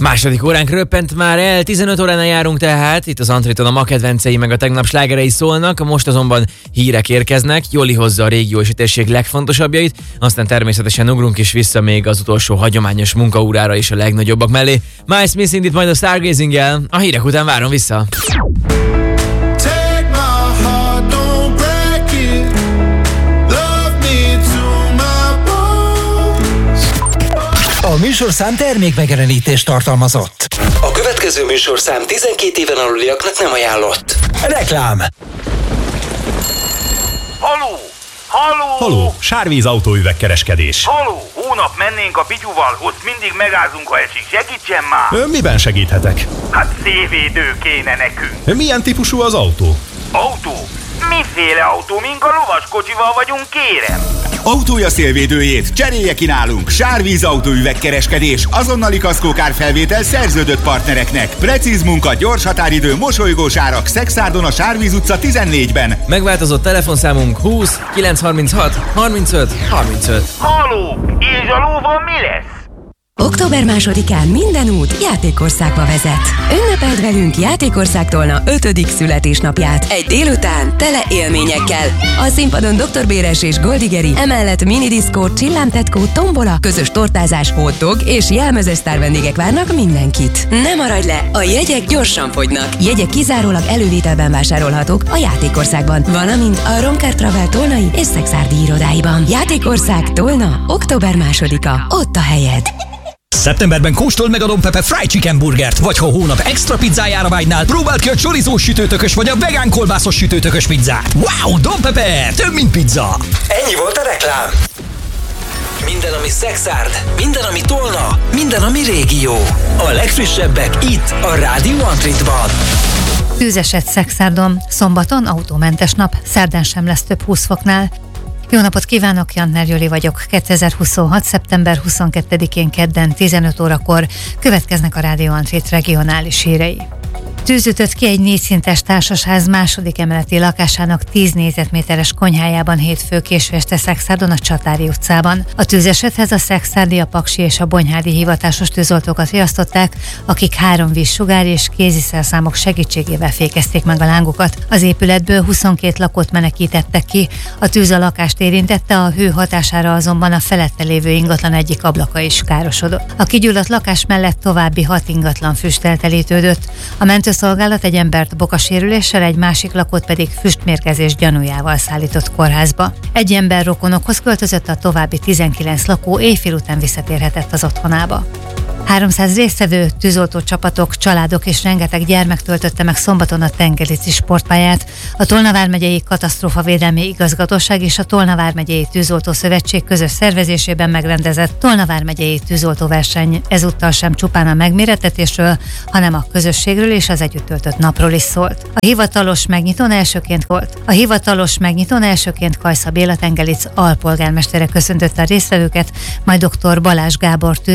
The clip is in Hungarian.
Második óránk röppent már el, 15 óránál járunk tehát, itt az Antriton a ma kedvencei meg a tegnap slágerei szólnak, most azonban hírek érkeznek, Joli hozza a régió és a térség legfontosabbjait, aztán természetesen ugrunk is vissza még az utolsó hagyományos munkaórára is a legnagyobbak mellé. Miles Smith indít majd a Stargazing-el, a hírek után várom vissza. A műsorszám termékmegjelenítést tartalmazott. A következő műsorszám 12 éven aluliaknak nem ajánlott. Reklám. Haló! Haló! Haló, Sárvíz autóüvegkereskedés. Haló! Hónap mennénk a Pityuval, ott mindig megázunk, ha esik. Segítsen már! Miben segíthetek? Hát szélvédő kéne nekünk. Milyen típusú az autó? Autó? Miféle autó? Mink a lovaskocsival vagyunk, kérem? Autója szélvédőjét cserélje ki nálunk. Sárvíz autóüvegkereskedés, azonnali kaszkókárfelvétel szerződött partnereknek. Precíz munka, gyors határidő, mosolygós árak. Szexárdon a Sárvíz utca 14-ben. Megváltozott telefonszámunk 20 936 35 35. Haló! És a lóval mi lesz? Október 2-án minden út Játékországba vezet. Ünnepeld velünk Játékország Tolna 5. születésnapját. Egy délután tele élményekkel. A színpadon Dr. Béres és Goldigeri, emellett minidiszkó, csillámtetkó, tombola, közös tortázás, hotdog és jelmezes sztárvendégek várnak mindenkit. Ne maradj le, a jegyek gyorsan fogynak. Jegyek kizárólag elővételben vásárolhatók a Játékországban, valamint a Romker Travel tolnai és szexárdi irodáiban. Játékország Tolna, október 2-a, ott a helyed. Szeptemberben kóstold meg a Don Pepe Fried Chicken burgert, vagy ha a hónap extra pizzájára vágynál, próbáld ki a chorizós sütőtökös vagy a vegán kolbászos sütőtökös pizzát. Wow, Don Pepe, több mint pizza! Ennyi volt a reklám. Minden, ami Szexárd, minden, ami Tolna, minden, ami régió. A legfrissebbek itt, a Rádió Antritban. Tűzeset Szexárdon, szombaton autómentes nap, szerdán sem lesz több 20 foknál. Jó napot kívánok, Jantner Joli vagyok. 2026. szeptember 22-én kedden 15 órakor következnek a Rádió Antrit regionális hírei. Tűz ütött ki egy 4 szintes társasház második emeleti lakásának 10 négyzetméteres konyhájában hétfő késő este Szexárdon a Csatári utcában. A tűzesethez a szexárdi, a paksi és a bonyhádi hivatásos tűzoltókat riasztották, akik 3 vízsugár és kéziszerszámok segítségével fékezték meg a lángokat. Az épületből 22 lakót menekítettek ki, a tűz a lakást érintette, a hő hatására azonban a felette lévő ingatlan egyik ablaka is károsodott. A kigyulladt lakás mellett további 6 ingatlan füsttel telítődött. A mentőszolgálat egy embert bokasérüléssel, egy másik lakót pedig füstmérgezés gyanújával szállított kórházba. Egy ember rokonokhoz költözött, a további 19 lakó éjfél után visszatérhetett az otthonába. 300 résztvevő, tűzoltó csapatok, családok és rengeteg gyermek töltötte meg szombaton a Tengerici sportpályát. A Tolna vármegyei Katasztrófavédelmi Igazgatóság és a Tolna vármegyei Tűzoltó Szövetség közös szervezésében megrendezett Tolna vármegyei tűzoltóverseny ezúttal sem csupán a megmérettetésről, hanem a közösségről és az együtt töltött napról is szólt. A hivatalos megnyitón elsőként Kajsza Béla Tengeric alpolgármestere köszöntötte a résztvevőket, majd dr. Balázs Gábor